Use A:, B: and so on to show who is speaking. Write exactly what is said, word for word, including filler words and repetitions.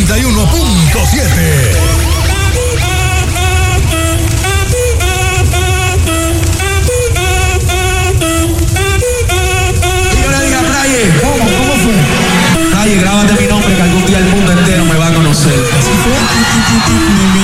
A: noventa y uno punto siete.
B: ¿Cómo? ¿Cómo fue? Calle, grábate mi nombre que algún día el mundo entero me va a conocer. Así fue.